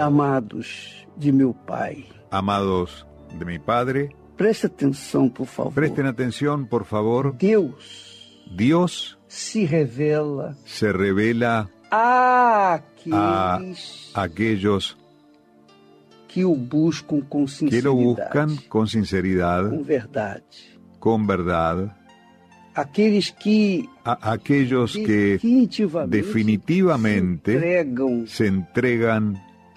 Amados de meu Pai, Amados de mi Padre, preste atenção, por favor. presten atención, por favor. Dios se revela a àqueles aquellos que o buscam com que lo buscan con sinceridad, com verdade. con verdad, Aqueles que aquellos que definitivamente se entregan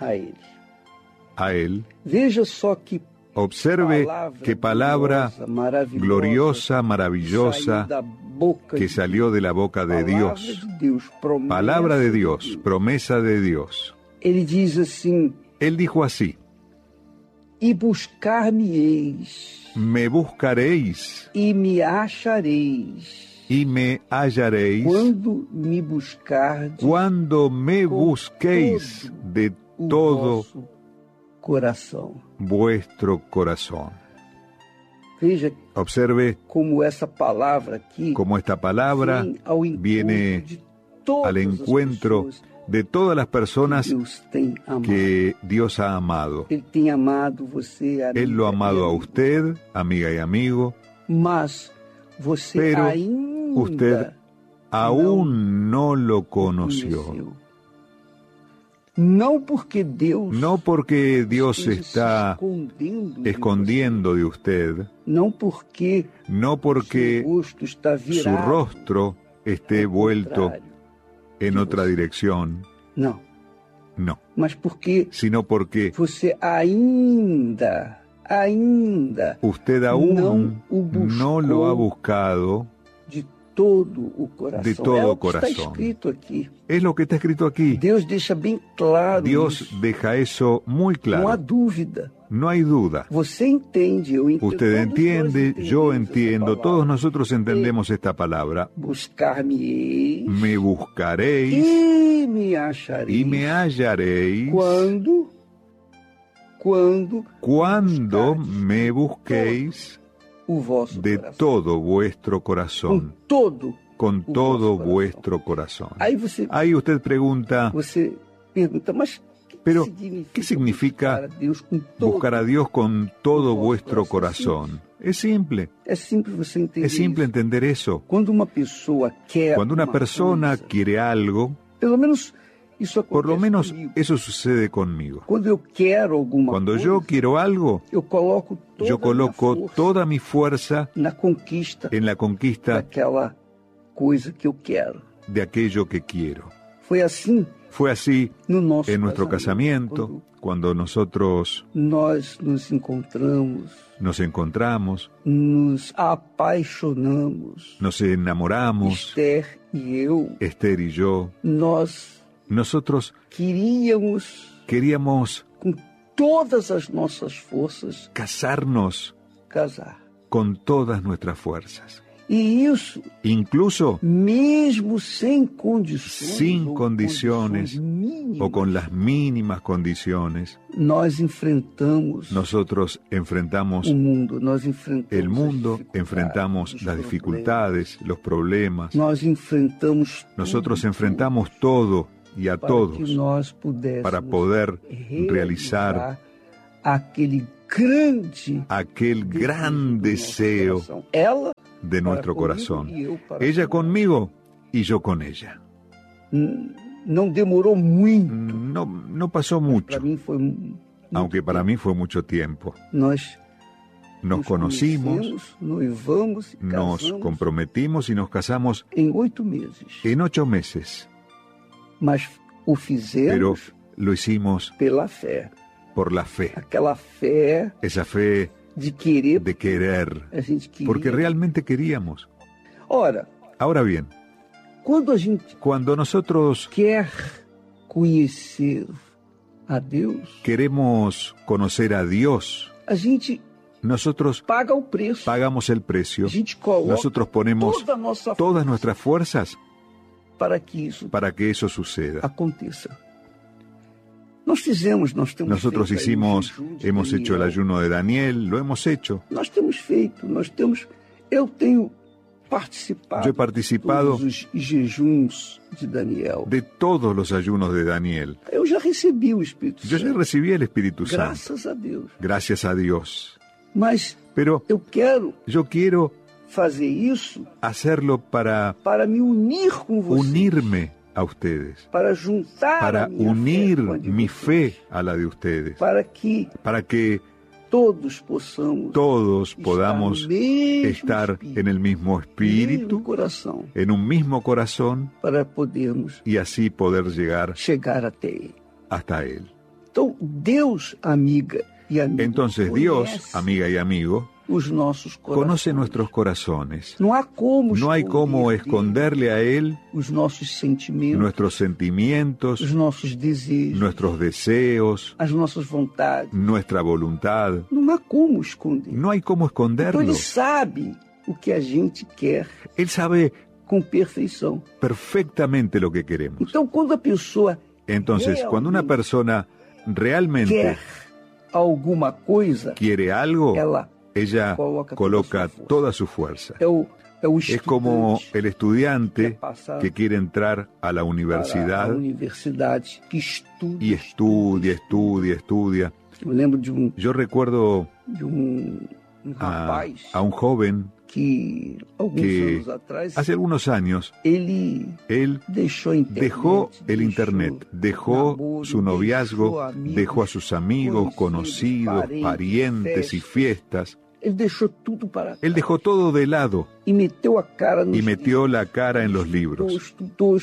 a Ele. a Él. Veja só que Observe qué palabra gloriosa, maravillosa, que salió de la boca de Dios. Palabra de Dios, promesa de Dios. Ele diz assim: Él dijo así: e buscar-me-eis, me buscaréis e me achareis, y me hallaréis quando me busquéis de todo coração. vuestro corazón. Veja Observe como essa palavra aqui cómo esta palabra vem ao encontro viene de todas al as encuentro pessoas de todas las personas que Deus tem amado. que Dios ha amado. Ele tem amado você, amiga, Él lo ha amado e a amigo. usted, amiga y amigo, Mas você pero ainda usted aún no lo conoció. conheceu. Não porque Deus No porque Dios esteja se está escondiendo de usted, não porque no porque seu rosto está su virado rostro esté ao vuelto contrário. en otra dirección, Não, no, mas porque sino porque você ainda usted aún não o buscou no lo ha buscado de todo o coração. de todo é o que coração. está escrito aqui. Es lo que está escrito aquí. Deus deixa bem claro Dios isso. deja eso muy Não há claro. dúvida. No hay duda. Você entende, eu entendo. Usted todos nós entiende, entendemos yo essa entiendo, palavra. todos nosotros entendemos esta palabra. Buscar-me-eis Me buscaréis e me achareis. y me hallaréis Quando me busquéis o vosso de coração. todo vuestro corazón, con todo vuestro corazón. Ahí usted pregunta, Você pergunta, mas pero ¿qué significa buscar a Dios con todo vuestro corazón? Es simple. É simples você entender. Es simple entender eso. Quando uma pessoa quer Cuando una uma persona coisa, quiere algo, pelo menos isso acontece por lo menos comigo. eso sucede conmigo. Quando eu quero alguma Cuando coisa, yo quiero algo, eu coloco toda yo a minha coloco força toda mi fuerza na conquista en la conquista daquela coisa que eu quero. de aquello que quiero. Foi assim Fue así no nosso en nuestro casamiento, cuando nosotros nós nos encontramos, nos encontramos, nos apaixonamos, nos enamoramos, Esther e eu, Esther y yo. Nosotros queríamos com todas as nossas forças casarnos casar. con todas nuestras fuerzas. E isso, Incluso mesmo sem condições, sin ou condiciones mínimas, o con las mínimas condiciones, nós enfrentamos nosotros enfrentamos o mundo, nós enfrentamos el mundo, as dificuldades, enfrentamos os las problemas. dificultades, los problemas. Nós enfrentamos Nosotros tudo enfrentamos todo y a para todos que nós pudéssemos para poder realizar aquele gran deseo Ela de nuestro para corazón. comigo e eu para Ella com ela. conmigo y yo con ella. Não demorou muito. No pasó mucho, Para mim foi muito aunque para tempo. mí fue mucho tiempo. Nós Nos conocimos, conhecemos, noivamos e nos casamos comprometimos y nos casamos em 8 meses. en 8 meses, Mas o pero fizemos lo hicimos pela fé. por la fe, Aquela fé esa fe de querer, de querer, a gente queria. porque realmente queríamos. Ora, Ahora bien, quando a gente cuando nosotros quer conhecer a Deus, queremos conocer a Dios, a gente nosotros paga o preço. pagamos el precio, A gente coloca nosotros ponemos toda a nossa todas força nuestras fuerzas para que isso para que eso suceda. aconteça. Nós temos Nosotros feito aí hicimos, o jejum de hemos hecho el Daniel. ayuno de Daniel, lo hemos hecho. Nós temos feito, eu tenho Yo he participado todos os jejuns de Daniel. De todos los ayunos de Daniel. Eu já recebi o Espírito Yo ya Santo. recibí el Espíritu Santo. Graças a Deus. Gracias a Dios. Mas Pero eu quero fazer isso hacerlo para me unir com vocês. unirme a ustedes. Para juntar Para a minha unir fé com a de mi vocês. fe a la de ustedes. Para que todos todos podamos no mesmo estar espírito, en el mismo espíritu, mesmo coração, en un mismo corazón, para podermos y así poder llegar chegar até Ele. hasta Él. Então, Deus, amiga e amigo, Entonces Dios, conhece amiga y amigo, os nossos corações. conoce nuestros corazones. Não há como No hay cómo esconder esconderle a Él os nossos sentimentos, nuestros sentimientos, os nossos desejos, nuestros deseos, as nossas vontades. nuestra voluntad. Não há como esconder. No hay cómo Então esconderlo. Ele sabe o que a gente quer Él sabe com perfeição. perfectamente lo que queremos. Então, quando a pessoa Entonces, cuando una persona realmente quer alguma coisa, quiere algo, ela coloca toda su fuerza. é o Es como estudante el estudiante que passa que quiere entrar a la para a universidad universidade, que estuda. y estudia. Eu lembro de Yo recuerdo um rapaz a un joven que alguns que anos atrás hace algunos años ele él deixou a internet, dejó el internet, dejó namoro, su noviazgo, deixou amigos, dejó a sus amigos, conocidos, parientes y fiestas. Ele deixou tudo para Él dejó todo de lado e meteu a cara nos y metió la cara en los libros. Estudou.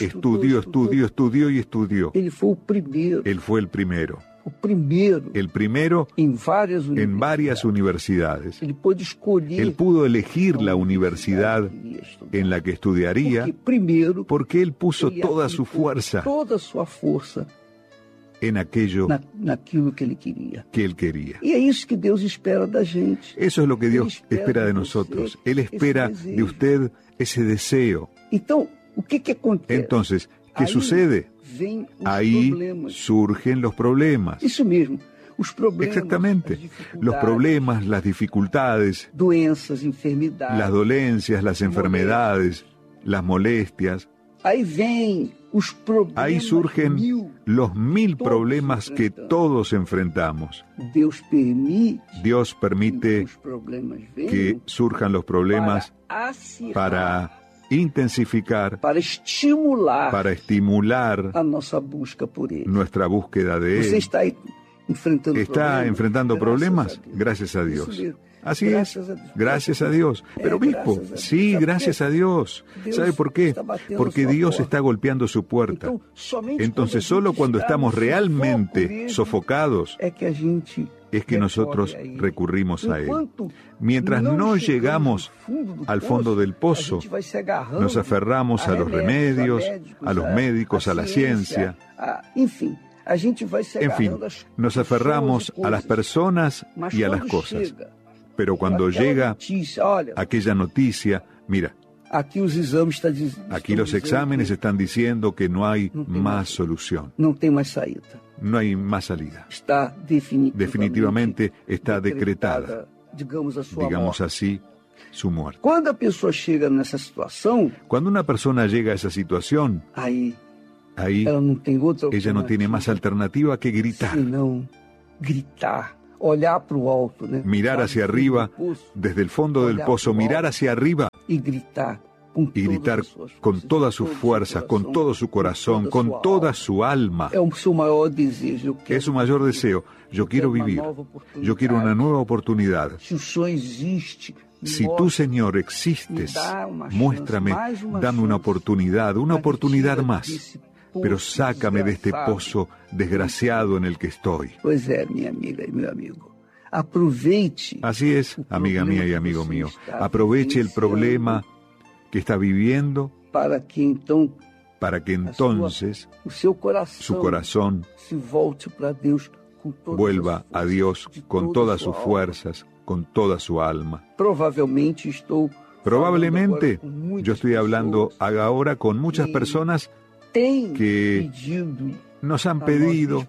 Estudió. Ele foi o primeiro. Él fue el primero El primero en universidades. varias universidades. Ele pôde escolher Él pudo elegir la universidad que iria estudar. en la que estudiaría Porque primeiro porque él puso ele toda su aplicou fuerza toda a sua força en aquello naquilo que ele queria. que él quería. E é isso que Deus espera da gente. Eso es lo que Él Dios espera de você nosotros. Él esse espera desejo. de usted ese deseo. Então, o que acontece? Entonces, ¿qué Aí sucede? vem os Ahí problemas. surgen los problemas. Isso mesmo. Os problemas, Exactamente. as dificuldades, Los problemas, las dificultades, doenças, enfermidades. las dolencias, las enfermedades, las molestias. Aí vem os problemas. Ahí surgen mil. los 1000 Todos problemas que enfrentamos. todos enfrentamos. Dios permite Dios permite que os problemas que venham surjan los problemas para acirrar, para intensificar, para estimular para estimular a nossa busca por Ele. nuestra búsqueda de Você Él. está aí enfrentando ¿Está enfrentando problemas? Gracias a Dios. Así es, gracias a Dios. Pero obispo, sí, gracias a Dios. ¿Sabe por qué? Porque Dios está golpeando su puerta. Entonces, solo cuando estamos realmente sofocados es que nosotros recurrimos a Él. Mientras no llegamos al fondo del pozo, nos aferramos a los remedios, a los médicos, a la ciencia. En fin, nos aferramos a las personas y a las cosas. Pero cuando llega aquella noticia, mira, aquí los exámenes están diciendo que no hay más solución. No hay más salida. Está definitivamente está decretada, digamos así, su muerte. Cuando una persona llega a esa situación, ahí ella no tiene más alternativa que gritar. Olhar para o alto, né? Mirar hacia arriba, desde el fondo del pozo, mirar hacia arriba y gritar con toda su fuerza, con todo su corazón, con toda su alma. Es su mayor deseo. Yo quiero vivir. Yo quiero una nueva oportunidad. Si tú, Señor, existes, muéstrame, dame una oportunidad más. Pero sácame de este pozo desgraciado en el que estoy. Pues es, mi amiga y mi amigo. Aproveche. Así es, amiga mía y amigo mío. Aproveche el problema que está viviendo para que entonces su corazón vuelva a Dios con todas sus fuerzas, con toda su alma. Probablemente yo estoy hablando ahora con muchas personas que nos han pedido,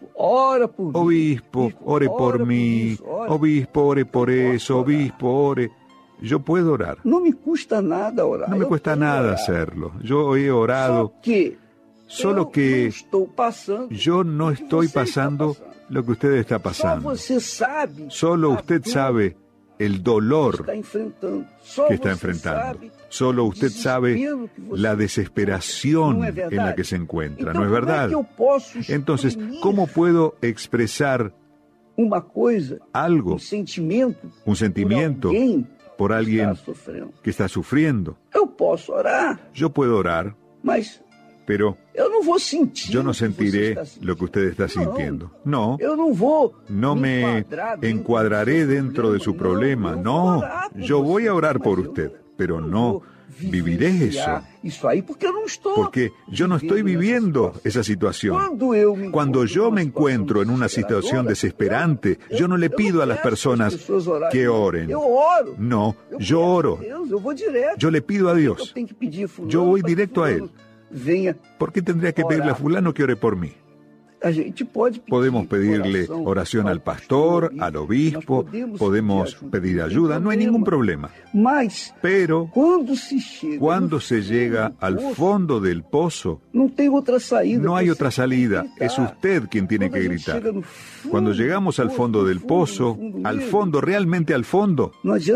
obispo, ore por mí, obispo, ore por eso, obispo, ore. Yo puedo orar. No me cuesta nada orar. No me cuesta nada hacerlo. Yo he orado. Solo que yo no estoy pasando lo que usted está pasando. Solo usted sabe el dolor que está enfrentando. Solo usted sabe la desesperación en la que se encuentra, ¿no es verdad? Entonces, ¿cómo puedo expresar algo, un sentimiento por alguien que está sufriendo? Yo puedo orar, pero yo no sentiré lo que usted está sintiendo. No me encuadraré dentro de su problema. No, yo voy a orar por usted, pero no viviré eso. Porque yo no estoy viviendo esa situación. Cuando yo me encuentro en una situación desesperante, yo no le pido a las personas que oren. No, yo oro. Yo le pido a Dios. Yo voy directo a Él. ¿Por qué tendría que pedirle a fulano que ore por mí? Podemos pedirle oración al pastor, al obispo, podemos pedir ayuda, no hay ningún problema. Pero cuando se llega al fondo del pozo, no hay otra salida, es usted quien tiene que gritar. Cuando llegamos al fondo del pozo, al fondo, realmente al fondo,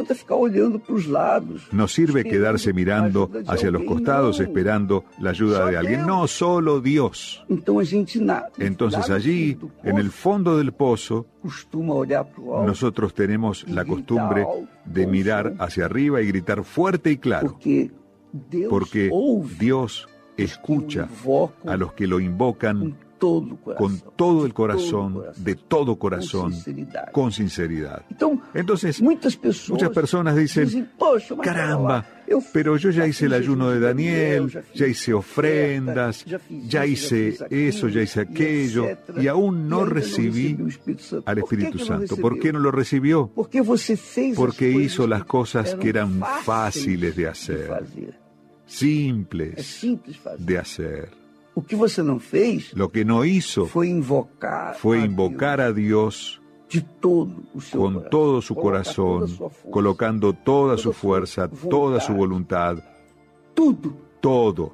no sirve quedarse mirando hacia los costados esperando la ayuda de alguien, no, solo Dios. Entonces allí, en el fondo del pozo, nosotros tenemos la costumbre de mirar hacia arriba y gritar fuerte y claro, porque Dios escucha a los que lo invocan con todo el corazón, de todo corazón, con sinceridad. Entonces, muchas personas dicen, caramba, pero yo ya hice el ayuno de Daniel, ya hice ofrendas, ya hice eso, ya hice aquello, y aún no recibí al Espíritu Santo. ¿Por qué no lo recibió? Porque hizo las cosas que eran fáciles de hacer, simples de hacer. Lo que no hizo fue invocar a Dios con todo su corazón, colocando toda su fuerza, toda su voluntad, todo,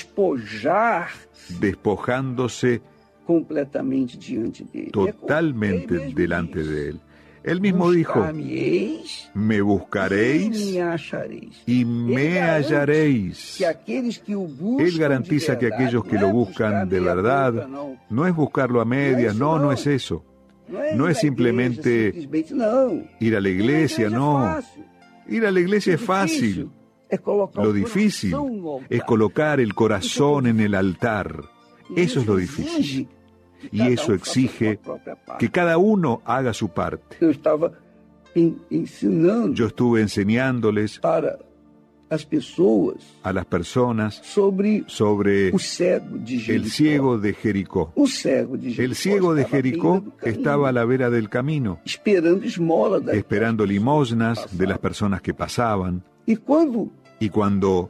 despojándose totalmente delante de Él. Él mismo dijo, me buscaréis y me hallaréis. Él garantiza que aquellos que lo buscan de verdad, no es buscarlo a medias, no es eso. No es simplemente ir a la iglesia, no. Ir a la iglesia es fácil. Lo difícil es colocar el corazón en el altar. Eso es lo difícil. Y eso exige que cada uno haga su parte. Yo estuve enseñándoles a las personas sobre el ciego de Jericó. El ciego de Jericó estaba a la vera del camino, esperando limosnas de las personas que pasaban. Y cuando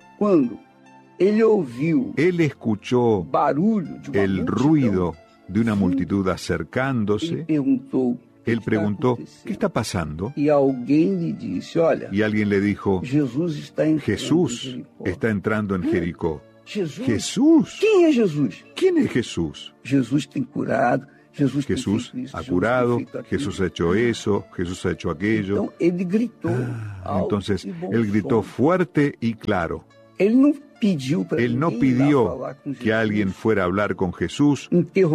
él escuchó el ruido de una multitud acercándose, él preguntó, ¿qué está pasando? Y alguien le dijo, Jesús está entrando en Jericó. ¿Jesús? ¿Quién es Jesús? Jesús ha curado, Jesús ha hecho eso, Jesús ha hecho aquello. Entonces, él gritó fuerte y claro. Él no pidió que alguien fuera a hablar con Jesús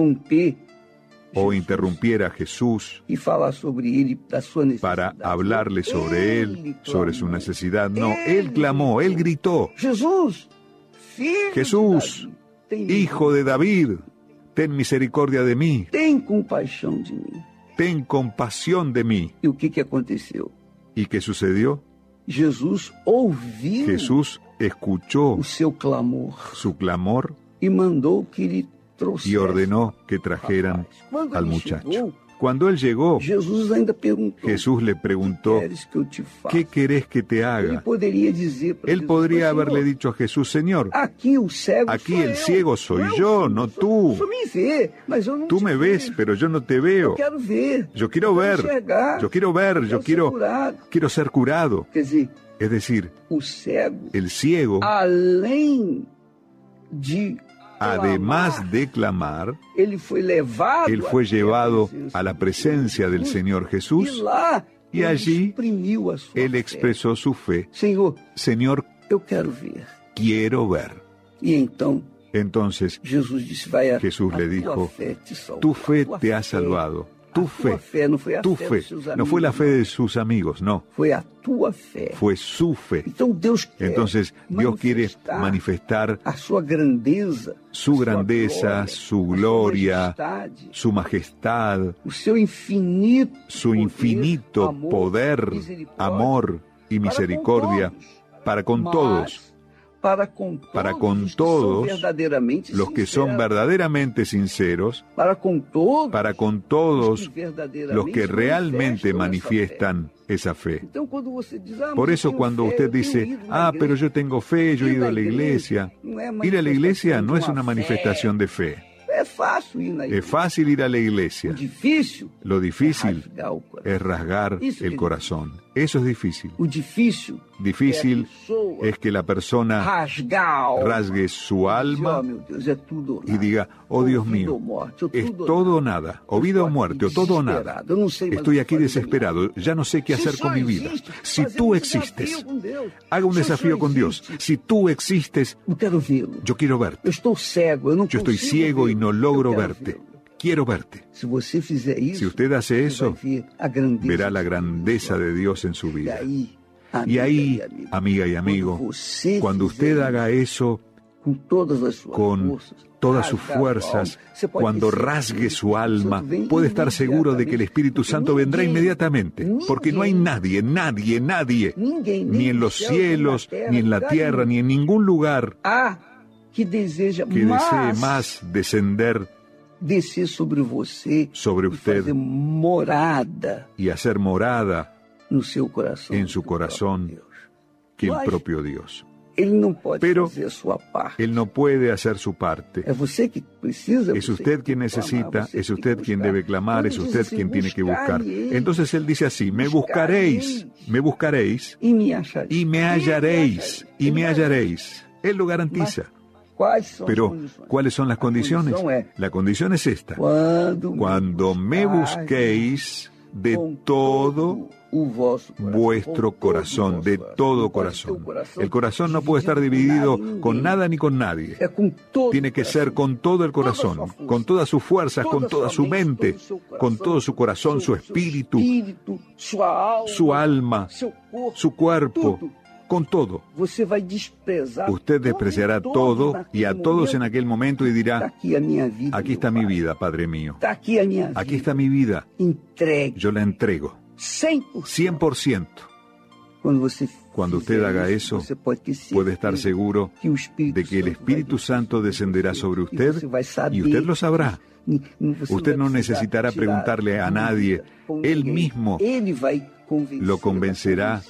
o interrumpiera a Jesús para hablarle sobre él, sobre su necesidad. No, él clamó, él gritó, Jesús, Hijo de David, ten misericordia de mí. Ten compasión de mí. ¿Y qué sucedió? Jesús escuchó su clamor y ordenó que trajeran al muchacho. Cuando él llegó, Jesús le preguntó, ¿qué querés que te haga? Él podría haberle dicho a Jesús, Señor, aquí el ciego soy yo, no tú. Tú me ves, pero yo no te veo. Yo quiero ver, yo quiero ser curado. Es decir, el ciego, además de clamar, él fue llevado a la presencia del Señor Jesús y allí él expresó su fe. Señor, quiero ver. Entonces Jesús le dijo, tu fe te ha salvado. Tu fe, no fue la fe de sus amigos, no. Fue su fe. Entonces Dios quiere manifestar su grandeza, su gloria, su majestad, su infinito poder, amor y misericordia para con todos. Para con todos los que son verdaderamente sinceros, para con todos los que realmente manifiestan esa fe. Por eso cuando usted dice, pero yo tengo fe, yo he ido a la iglesia, ir a la iglesia no es una manifestación de fe. Es fácil ir a la iglesia. Lo difícil es rasgar el corazón. Eso es difícil. Difícil es que la persona rasgue su alma y diga, oh Dios mío, es todo o nada, o vida o muerte, o todo o nada. Estoy aquí desesperado, ya no sé qué hacer con mi vida. Si tú existes, haga un desafío con Dios. Si tú existes, yo quiero verte. Yo estoy ciego y no logro verte. Quiero verte. Si usted hace eso, verá la grandeza de Dios en su vida. Y ahí, amiga y amigo, cuando usted haga eso con todas sus fuerzas, cuando rasgue su alma, puede estar seguro de que el Espíritu Santo vendrá inmediatamente, porque no hay nadie, ni en los cielos, ni en la tierra, ni en ningún lugar que desee más descender sobre usted y hacer morada en su corazón que el propio Dios. Pero Él no puede hacer su parte. Es usted quien necesita, es usted quien debe clamar, es usted quien tiene que buscar. Entonces Él dice así, me buscaréis y me hallaréis. Él lo garantiza. Pero, ¿cuáles son las condiciones? La condición es esta. Cuando me busquéis de todo vuestro corazón, de todo corazón. El corazón no puede estar dividido con nada ni con nadie. Tiene que ser con todo el corazón, con todas sus fuerzas, con toda su mente, con todo su corazón, su espíritu, su alma, su cuerpo. Con todo. Usted despreciará todo y a todos en aquel momento y dirá, aquí está mi vida, Padre mío. Aquí está mi vida. Yo la entrego. 100%. Cuando usted haga eso, puede estar seguro de que el Espíritu Santo descenderá sobre usted y usted lo sabrá. Usted no necesitará preguntarle a nadie. Él mismo lo convencerá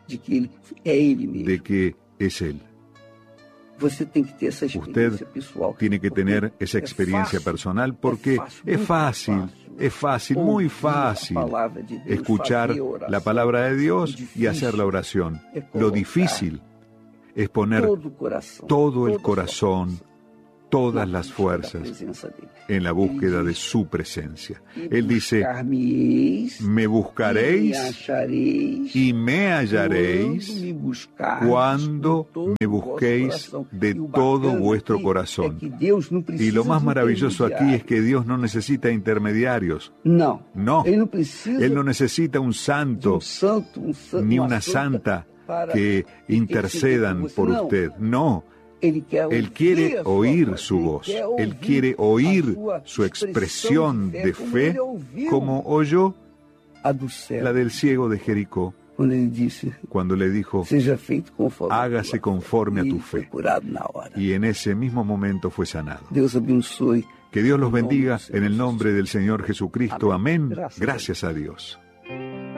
de que es Él. Usted tiene que tener esa experiencia personal porque es fácil, muy fácil escuchar la palabra de Dios y hacer la oración. Lo difícil es poner todo el corazón, todas las fuerzas en la búsqueda de su presencia. Él dice, me buscaréis y me hallaréis cuando me busquéis de todo vuestro corazón. Y lo más maravilloso aquí es que Dios no necesita intermediarios. No, Él no necesita un santo ni una santa que intercedan por usted. No. Él quiere oír su voz, Él quiere oír su expresión de fe como oyó la del ciego de Jericó cuando le dijo, hágase conforme a tu fe. Y en ese mismo momento fue sanado. Que Dios los bendiga en el nombre del Señor Jesucristo. Amén. Gracias a Dios.